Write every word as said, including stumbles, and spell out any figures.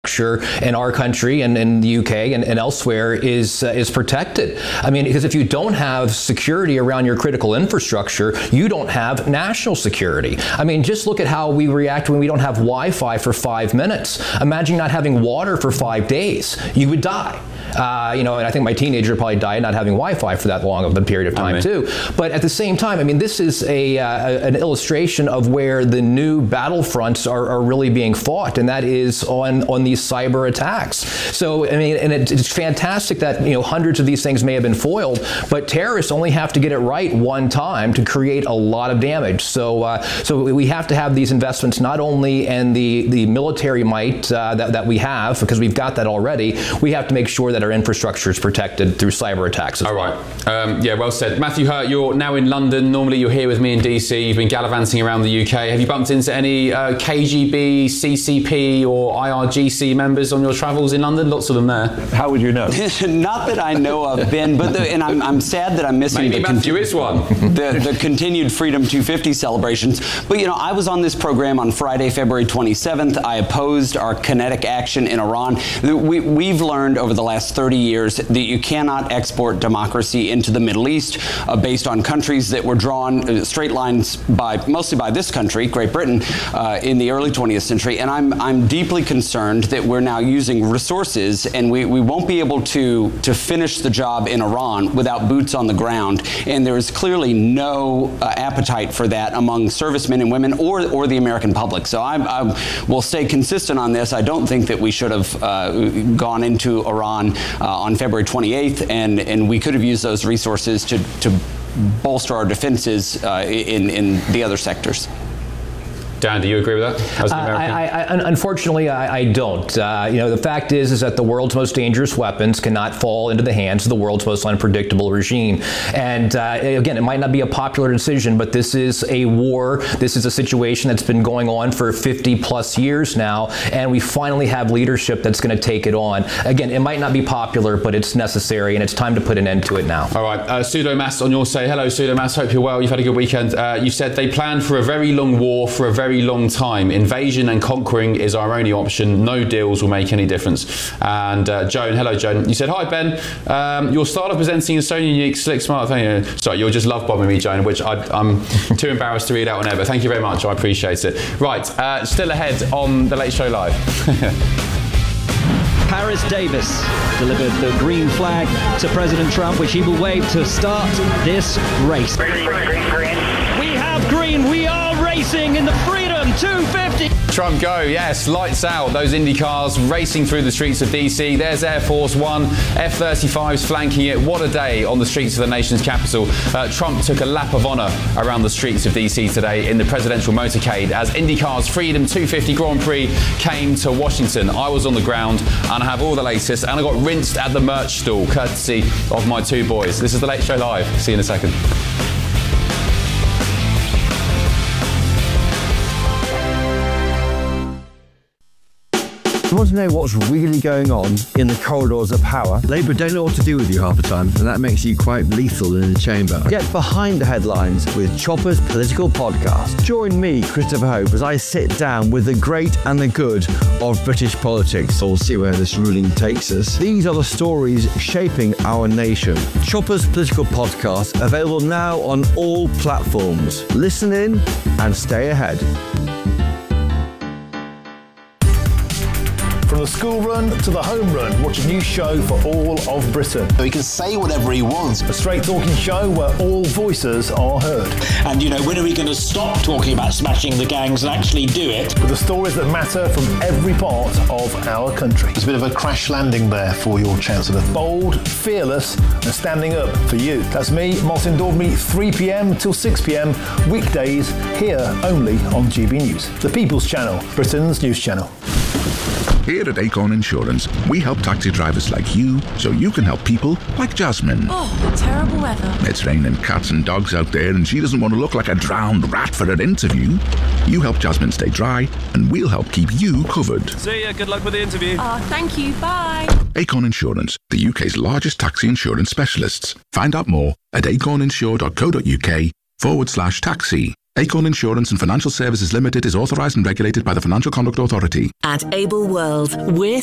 in our country and in the U K and, and elsewhere is uh, is protected. I mean, because if you don't have security around your critical infrastructure, you don't have national security. I mean, just look at how we react when we don't have Wi-Fi for five minutes. Imagine not having water for five days. You would die. Uh, you know, and I think my teenager probably died not having Wi-Fi for that long of a period of time, I mean. too. But at the same time, I mean, this is a, uh, an illustration of where the new battlefronts are, are really being fought, and that is on, on these cyber attacks. So, I mean, and it, it's fantastic that, you know, hundreds of these things may have been foiled, but terrorists only have to get it right one time to create a lot of damage. So, uh, so we have to have these investments not only in the, the military might uh, that, that we have, because we've got that already, we have to make sure that our infrastructure is protected through cyber attacks as All well. right. Um, yeah, well said. Matthew Hurt, you're now in London. Normally you're here with me in D C. You've been gallivanting around the U K. Have you bumped into any uh, K G B, C C P or I R G C members on your travels in London? Lots of them there. How would you know? Not that I know of, Ben, but the, and I'm, I'm sad that I'm missing Maybe the, Matthew is one. the, the continued Freedom two fifty celebrations. But, you know, I was on this program on Friday, February twenty-seventh. I opposed our kinetic action in Iran. We, we've learned over the last thirty years that you cannot export democracy into the Middle East uh, based on countries that were drawn uh, straight lines by mostly by this country, Great Britain, uh, in the early twentieth century. And I'm I'm deeply concerned that we're now using resources, and we, we won't be able to to finish the job in Iran without boots on the ground. And there is clearly no uh, appetite for that among servicemen and women or or the American public. So I, I will stay consistent on this. I don't think that we should have uh, gone into Iran uh, on February twenty-eighth, and, and we could have used those resources to, to bolster our defenses uh, in, in the other sectors. Dan, do you agree with that? As an Uh, American? I, I, unfortunately, I, I don't. Uh, you know, the fact is, is that the world's most dangerous weapons cannot fall into the hands of the world's most unpredictable regime. And uh, again, it might not be a popular decision, but this is a war. This is a situation that's been going on for fifty plus years now, and we finally have leadership that's going to take it on. Again, it might not be popular, but it's necessary, and it's time to put an end to it now. All right, uh, Pseudomas on your say. Hello, Pseudomas. Hope you're well. You've had a good weekend. Uh, you said they planned for a very long war for a very long time. Invasion and conquering is our only option. No deals will make any difference. And uh, Joan, hello Joan. You said, hi Ben, um, your style of presenting is so unique, slick, smart. Thank you. Sorry, you'll just love bombing me, Joan, which I, I'm too embarrassed to read out on air, but thank you very much. I appreciate it. Right, uh, still ahead on The Late Show Live. Paris Davis delivered the green flag to President Trump, which he will wave to start this race. Green, green, green, green. We have green. We are racing in the Freedom two fifty. Trump go, yes, lights out. Those Indy cars racing through the streets of D C. There's Air Force One, F thirty-fives flanking it. What a day on the streets of the nation's capital. Uh, Trump took a lap of honour around the streets of D C today in the presidential motorcade as IndyCar's Freedom two fifty Grand Prix came to Washington. I was on the ground and I have all the latest, and I got rinsed at the merch stall courtesy of my two boys. This is The Late Show Live. See you in a second. You want to know what's really going on in the corridors of power? Labour don't know what to do with you half the time, and that makes you quite lethal in the chamber. Get behind the headlines with Chopper's Political Podcast. Join me, Christopher Hope, as I sit down with the great and the good of British politics. We'll see where this ruling takes us. These are the stories shaping our nation. Chopper's Political Podcast, available now on all platforms. Listen in and stay ahead. From the school run to the home run, watch a new show for all of Britain. So he can say whatever he wants. A straight talking show where all voices are heard. And, you know, when are we going to stop talking about smashing the gangs and actually do it? With the stories that matter from every part of our country. It's a bit of a crash landing there for your Chancellor. Bold, fearless and standing up for you. That's me, Martin Daubney, three p.m. till six p.m. weekdays here only on G B News. The People's Channel, Britain's news channel. Here at Acorn Insurance, we help taxi drivers like you so you can help people like Jasmine. Oh, terrible weather. It's raining cats and dogs out there and she doesn't want to look like a drowned rat for her interview. You help Jasmine stay dry and we'll help keep you covered. See ya, good luck with the interview. Oh, thank you, bye. Acorn Insurance, the U K's largest taxi insurance specialists. Find out more at acorninsure.co.uk forward slash taxi. Acorn Insurance and Financial Services Limited is authorised and regulated by the Financial Conduct Authority. At Able World, we're